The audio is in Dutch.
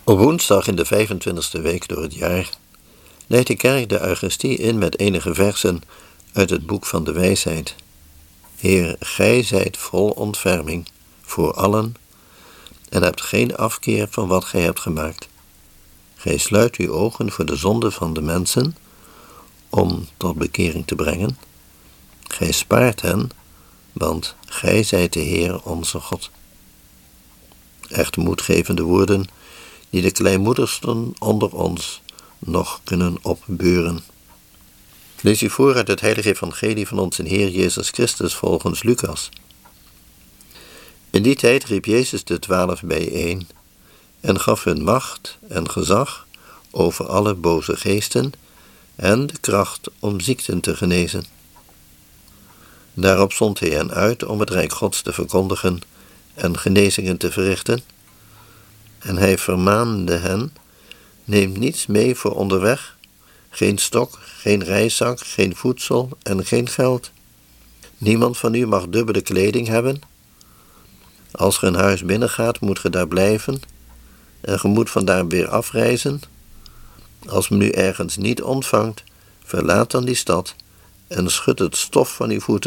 Op woensdag in de 25e week door het jaar leidt de kerk de Eucharistie in met enige versen uit het boek van de wijsheid. Heer, gij zijt vol ontferming voor allen en hebt geen afkeer van wat gij hebt gemaakt. Gij sluit uw ogen voor de zonde van de mensen om tot bekering te brengen. Gij spaart hen, want gij zijt de Heer onze God. Echt moedgevende woorden die de kleinmoedigsten onder ons nog kunnen opbeuren. Lees u voor uit het heilige evangelie van onze Heer Jezus Christus volgens Lucas. In die tijd riep Jezus de 12 bijeen en gaf hun macht en gezag over alle boze geesten en de kracht om ziekten te genezen. Daarop zond hij hen uit om het rijk Gods te verkondigen en genezingen te verrichten. En hij vermaande hen: neemt niets mee voor onderweg, geen stok, geen reiszak, geen voedsel en geen geld. Niemand van u mag dubbele kleding hebben. Als ge een huis binnengaat, moet ge daar blijven en ge moet vandaar weer afreizen. Als men u ergens niet ontvangt, verlaat dan die stad en schud het stof van uw voeten